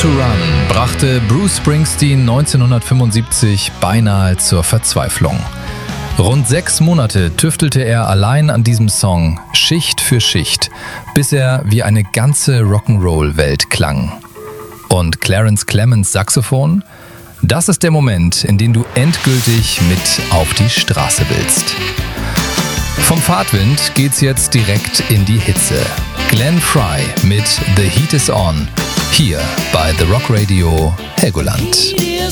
to Run brachte Bruce Springsteen 1975 beinahe zur Verzweiflung. Rund 6 Monate tüftelte er allein an diesem Song, Schicht für Schicht, bis er wie eine ganze Rock'n'Roll-Welt klang. Und Clarence Clemons Saxophon? Das ist der Moment, in dem du endgültig mit auf die Straße willst. Vom Fahrtwind geht's jetzt direkt in die Hitze. Glenn Frey mit The Heat Is On, hier bei The Rock Radio Helgoland.